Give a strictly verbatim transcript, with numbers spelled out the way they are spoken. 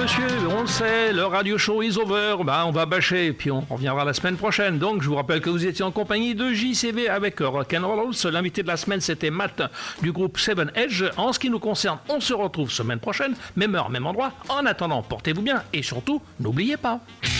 monsieur, on le sait, le radio show is over. Bah, on va bâcher, puis on reviendra la semaine prochaine. Donc, je vous rappelle que vous étiez en compagnie de J C V avec Rock'n'Roll. L'invité de la semaine, c'était Matt du groupe Seven Edge. En ce qui nous concerne, on se retrouve semaine prochaine, même heure, même endroit. En attendant, portez-vous bien et surtout, n'oubliez pas.